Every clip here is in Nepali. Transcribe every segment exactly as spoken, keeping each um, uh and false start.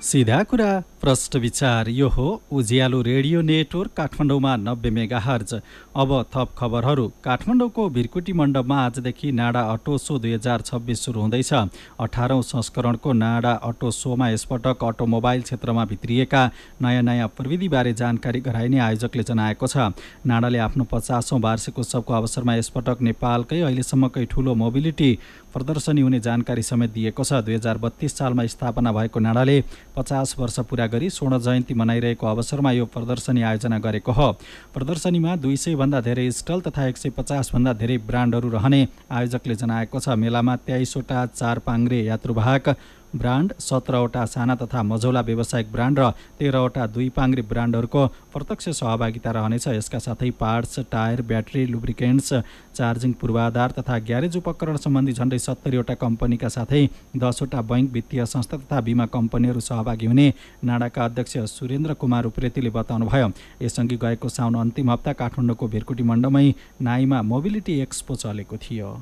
सीधा कुरा प्रष्ट विचार। यो हो उज्यालो रेडियो नेटवर्क काठमाडौँमा नब्बे मेगाहर्ज। अब थप खबरहरू। काठमाडौँको भिरकुटी मण्डपमा आजदेखि नाडा अटो सो दुई हजार छब्बिस सुरु हुँदैछ। अठारौँ संस्करणको नाडा अटो सोमा यसपटक अटोमोबाइल क्षेत्रमा भित्रिएका नयाँ नयाँ प्रविधिबारे जानकारी गराइने आयोजकले जनाएको छ। नाडाले आफ्नो पचासौँ वार्षिक उत्सवको अवसरमा यसपटक नेपालकै अहिलेसम्मकै ठूलो मोबिलिटी प्रदर्शनी हुने जानकारी समेत दिएको छ। दुई हजार बत्तीस सालमा स्थापना भएको नाडाले पचास वर्ष पुरा गरी स्वर्ण जयन्ती मनाइरहेको अवसरमा यो प्रदर्शनी आयोजना गरेको हो। प्रदर्शनीमा दुई सय भन्दा धेरै स्टल तथा एक सय पचास भन्दा धेरै ब्रान्डहरू रहने आयोजकले जनाएको छ। मेलामा तेइसवटा चार पाङ्ग्रे यात्रुवाहक ब्रान्ड, सत्रवटा साना तथा मझौला व्यावसायिक ब्रान्ड र तेह्रवटा दुई पाङ्ग्रे ब्रान्डहरूको प्रत्यक्ष सहभागिता रहनेछ। यसका साथै parts, tyre, battery, lubricants, charging पूर्वाधार तथा ग्यारेज उपकरण सम्बन्धी झन्डै सत्तरीवटा कम्पनीका साथै दसवटा बैङ्क, वित्तीय संस्था तथा बिमा कम्पनीहरू सहभागी हुने नाडाका अध्यक्ष सुरेन्द्र कुमार उप्रेतीले बताउनुभयो। यसअघि गएको साउन अन्तिम हप्ता काठमाडौँको भिरकुटी मण्डपमै नाइमा मोबिलिटी एक्सपो चलेको थियो।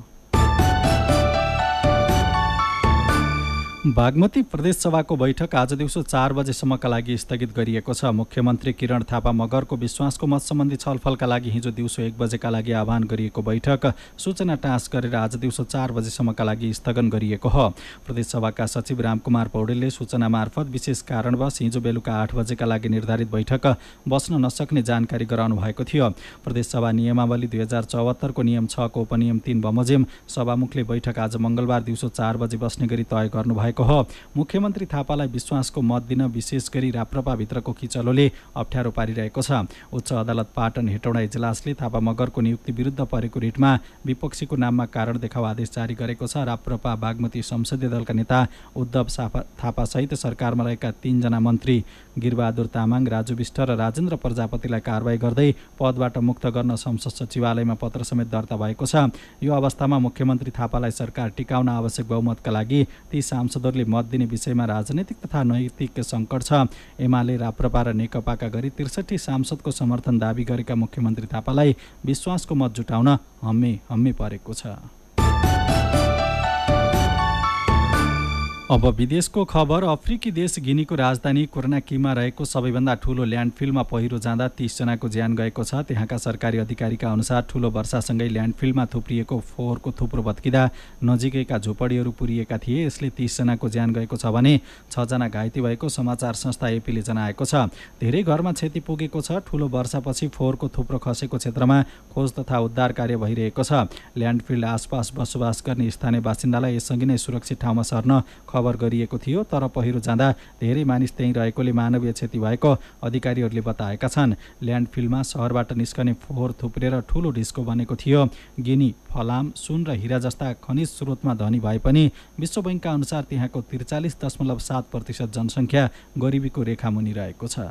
बागमती प्रदेशसभाको बैठक आज दिउँसो चार बजेसम्मका लागि स्थगित गरिएको छ। मुख्यमन्त्री किरण थापा मगरको विश्वासको मत सम्बन्धी छलफलका लागि हिजो दिउँसो एक बजेका लागि आह्वान गरिएको बैठक सूचना टाँस गरेर आज दिउँसो चार बजेसम्मका लागि स्थगन गरिएको हो। प्रदेशसभाका सचिव रामकुमार पौडेलले सूचना मार्फत विशेष कारणवश हिजो बेलुका आठ बजेका लागि निर्धारित बैठक बस्न नसक्ने जानकारी गराउनु भएको थियो। प्रदेशसभा नियमावली दुई हजार चौहत्तरको नियम छको उपनियम तीन बमोजिम सभामुखले बैठक आज मङ्गलबार दिउँसो चार बजे बस्ने गरी तय गर्नुभयो हो। मुख्यमन्त्री थापालाई विश्वासको मत दिन विशेष गरी राप्रपाभित्रको किचलोले अप्ठ्यारो पारिरहेको छ। उच्च अदालत पाटन हेटौँडा इजलासले थापा मगरको नियुक्ति विरुद्ध परेको रिटमा विपक्षीको नाममा कारण देखाउ आदेश जारी गरेको छ। राप्रपा बागमती संसदीय दलका नेता उद्धव थापासहित सरकारमा रहेका तीनजना मन्त्री गिरबहादुर तामाङ, राजु विष्ट र राजेन्द्र प्रजापतिलाई कारवाही गर्दै पदबाट मुक्त गर्न संसद सचिवालयमा पत्र समेत दर्ता भएको छ। यो अवस्थामा मुख्यमन्त्री थापालाई सरकार टिकाउन आवश्यक बहुमतका लागि ती सांसदहरूले मत दिने विषयमा राजनैतिक तथा नैतिक सङ्कट छ। एमाले, राप्रपा र नेकपाका गरी त्रिसठी सांसदको समर्थन दाबी गरेका मुख्यमन्त्री थापालाई विश्वासको मत जुटाउन हम्मे हम्मे परेको छ। अब विदेशको खबर। अफ्रिकी देश गिनीको राजधानी कोनाक्रीमा रहेको सबैभन्दा ठूलो ल्यान्डफिलमा पहिरो जाँदा तीसजनाको ज्यान गएको छ। त्यहाँका सरकारी अधिकारीका अनुसार ठूलो वर्षासँगै ल्यान्डफिलमा थुप्रिएको फोहोरको थुप्रो भत्किँदा नजिकैका झोपडीहरू पुरिएका थिए। यसले तीसजनाको ज्यान गएको छ भने छजना घाइते भएको समाचार संस्था एपीले जनाएको छ। धेरै घरमा क्षति पुगेको छ। ठूलो वर्षापछि फोहोरको थुप्रो खसेको क्षेत्रमा खोज तथा उद्धार कार्य भइरहेको छ। ल्यान्डफिल आसपास बसोबास गर्ने स्थानीय बासिन्दालाई यसअघि नै सुरक्षित ठाउँमा सर्न खबर गरिएको थियो, तर पहिरो जाँदा धेरै मानिस त्यहीँ रहेकोले मानवीय क्षति भएको अधिकारीहरूले बताएका छन्। ल्यान्डफिलमा सहरबाट निस्कने फोहोर थुप्रेर ठूलो ढिस्को बनेको थियो। गिनी फलाम, सुन र हिरा जस्ता खनिज स्रोतमा धनी भए पनि विश्व बैंकका अनुसार त्यहाँको त्रिचालिस दशमलव सात प्रतिशत जनसङ्ख्या गरिबीको रेखा मुनि रहेको छ।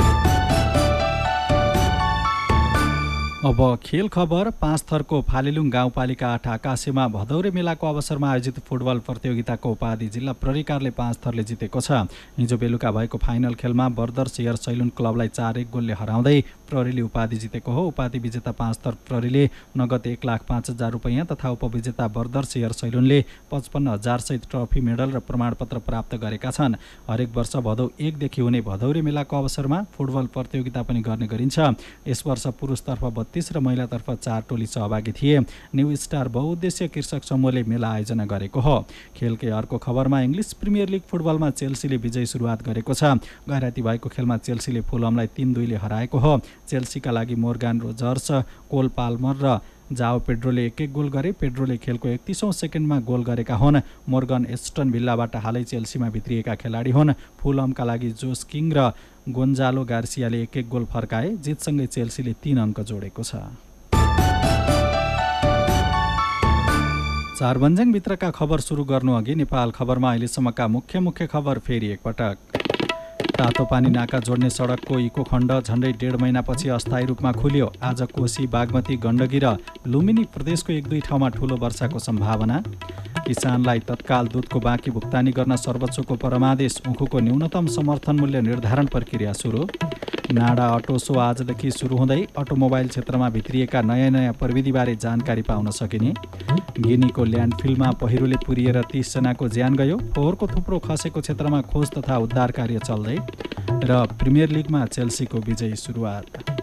अब खेल खबर। पाँच थरको फालेलुङ गाउँपालिका आठ आकाशेमा भदौरे मेलाको अवसरमा आयोजित फुटबल प्रतियोगिताको उपाधि जिल्ला प्रहरीकारले पाँच थरले जितेको छ। हिजो बेलुका भएको फाइनल खेलमा बर्दर्स हेयर सैलुन क्लबलाई चार एक गोलले हराउँदै प्रहरीले उपाधि जितेको हो। उपाधि विजेता पाँच थर प्रहरीले नगद एक लाख पाँच हजार रुपियाँ तथा उपविजेता बर्दर्स हेयर सैलुनले पचपन्न हजार सहित ट्रफी, मेडल र प्रमाणपत्र प्राप्त गरेका छन्। हरेक वर्ष भदौ एकदेखि हुने भदौरे मेलाको अवसरमा फुटबल प्रतियोगिता पनि गर्ने गरिन्छ। यस वर्ष पुरुषतर्फ बत्तीस र महिलातर्फ चार टोली सहभागी थिए। न्यू स्टार बहुउद्देश्य कृषक समूहले मेला आयोजना गरेको हो। खेलकै अर्को खबरमा इङ्ग्लिस प्रिमियर लिग फुटबलमा चेल्सीले विजयी सुरुवात गरेको छ। गैराती भएको खेलमा चेल्सीले फुलहमलाई तीन दुईले हराएको हो। चेल्सीका लागि मोर्गान रोजर्स, कोल पाल्मर र जाओ पेड्रोले एक एक गोल गरे। पेड्रोले खेलको एकतिसौँ सेकेन्डमा गोल गरेका हुन्। मोर्गन एस्टन भिल्लाबाट हालै चेल्सीमा भित्रिएका खेलाडी हुन्। फुलहमका लागि जोस किङ र गोन्जालो गार्सियाले एक एक गोल फर्काए। जितसँगै चेल्सीले तीन अङ्क जोडेको छ। चारभन्ज्याङभित्रका खबर सुरु गर्नु अघि नेपाल खबरमा अहिलेसम्मका मुख्य मुख्य खबर फेरि एकपटक। तातोपानी नाका जोड्ने सडकको इको खण्ड झन्डै डेढ महिनापछि अस्थायी रूपमा खुल्यो। आज कोशी, बागमती, गण्डकी र लुम्बिनी प्रदेशको एक दुई ठाउँमा ठूलो वर्षाको सम्भावना। किसानलाई तत्काल दुधको बाँकी भुक्तानी गर्न सर्वोच्चको परमादेश। उखुको न्यूनतम समर्थन मूल्य निर्धारण प्रक्रिया सुरु। नाडा अटो सो आजदेखि सुरु हुँदै अटोमोबाइल क्षेत्रमा भित्रिएका नयाँ नयाँ प्रविधिबारे जानकारी पाउन सकिने। गिनीको ल्यान्डफिलमा पहिरोले पुरिएर तीसजनाको ज्यान गयो। फोहोरको थुप्रो खसेको क्षेत्रमा खोज तथा उद्धार कार्य चल्दै। र प्रिमियर लिगमा चेल्सीको विजयी सुरुवात।